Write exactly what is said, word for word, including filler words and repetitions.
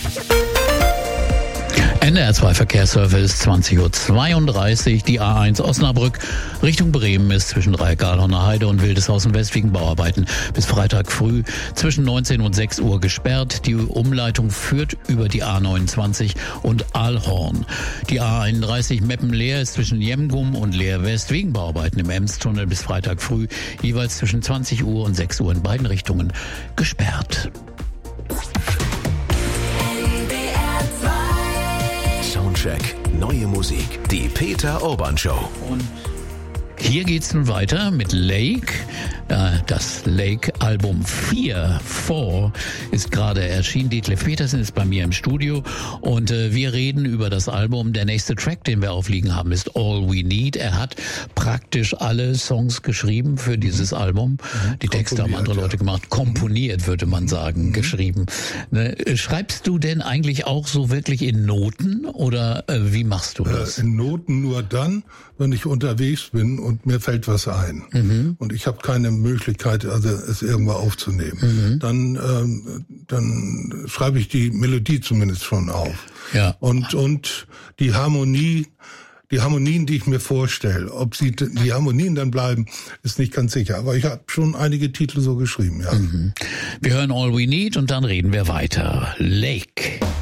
N D R zwei Verkehrsservice, zwanzig Uhr zweiunddreißig, die A eins Osnabrück Richtung Bremen ist zwischen Dreikalhorner Heide und Wildeshausen West wegen Bauarbeiten bis Freitag früh zwischen neunzehn und sechs Uhr gesperrt. Die Umleitung führt über die A neunundzwanzig und Aalhorn. Die A einunddreißig Meppen-Leer ist zwischen Jemgum und Leer West wegen Bauarbeiten im Emstunnel bis Freitag früh jeweils zwischen zwanzig Uhr und sechs Uhr in beiden Richtungen gesperrt. Soundcheck, neue Musik, die Peter Urban Show. Und hier geht's nun weiter mit Lake. Das Lake-Album vier, vier ist gerade erschienen. Detlef Petersen ist bei mir im Studio und äh, wir reden über das Album. Der nächste Track, den wir aufliegen haben, ist All We Need. Er hat praktisch alle Songs geschrieben für dieses Album. Die Texte haben andere Leute gemacht. Komponiert, würde man sagen, mhm. geschrieben. Ne? Schreibst du denn eigentlich auch so wirklich in Noten oder äh, wie machst du das? Äh, in Noten nur dann, wenn ich unterwegs bin und mir fällt was ein. Mhm. Und ich habe keine Möglichkeit, also es irgendwo aufzunehmen. Mhm. Dann, ähm, dann schreibe ich die Melodie zumindest schon auf. Ja. Und, und die Harmonie, die Harmonien, die ich mir vorstelle, ob sie die Harmonien dann bleiben, ist nicht ganz sicher. Aber ich habe schon einige Titel so geschrieben, ja. Mhm. Wir hören All We Need und dann reden wir weiter. Lake.